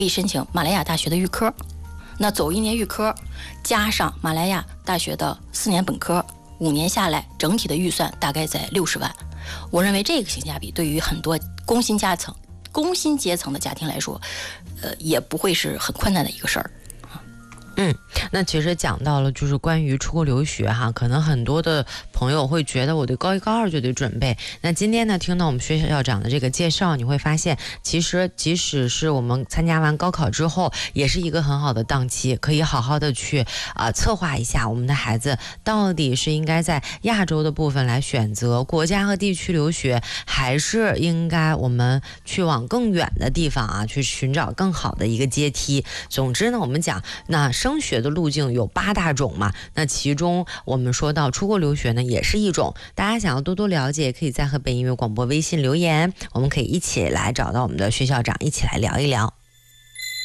以申请马来亚大学的预科。那走1年预科，加上马来亚大学的4年本科，5年下来，整体的预算大概在60万。我认为这个性价比对于很多工薪阶层的家庭来说，也不会是很困难的一个事儿。 那其实讲到了就是关于出国留学哈，可能很多的朋友会觉得我对高1高2就得准备。那今天呢，听到我们薛校长的这个介绍，你会发现其实即使是我们参加完高考之后，也是一个很好的档期，可以好好的去策划一下我们的孩子到底是应该在亚洲的部分来选择国家和地区留学，还是应该我们去往更远的地方啊，去寻找更好的一个阶梯。总之呢，我们讲那升学的路径有8大种嘛，那其中我们说到出国留学呢也是一种。大家想要多多了解，可以在和北音乐广播微信留言，我们可以一起来找到我们的薛校长，一起来聊一聊。